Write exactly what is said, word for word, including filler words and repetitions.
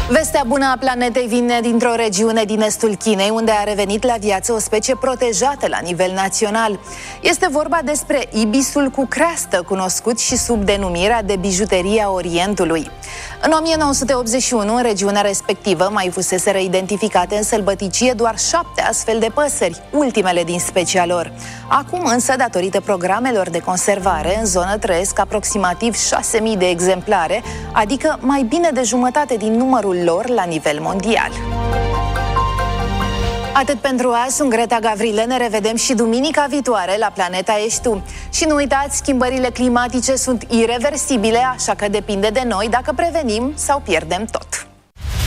Vestea bună a planetei vine dintr-o regiune din estul Chinei, unde a revenit la viață o specie protejată la nivel național. Este vorba despre ibisul cu creastă, cunoscut și sub denumirea de bijuteria Orientului. În o mie nouă sute optzeci și unu, în regiunea respectivă, mai fuseseră identificate în sălbăticie doar șapte astfel de păsări, ultimele din specia lor. Acum însă, datorită programelor de conservare, în zonă trăiesc aproximativ șase mii de exemplare, adică mai bine de jumătate din numărul lor la nivel mondial. Atât pentru azi, sunt Greta Gavrile, ne revedem și duminica viitoare la Planeta Ești Tu. Și nu uitați, schimbările climatice sunt ireversibile, așa că depinde de noi dacă prevenim sau pierdem tot.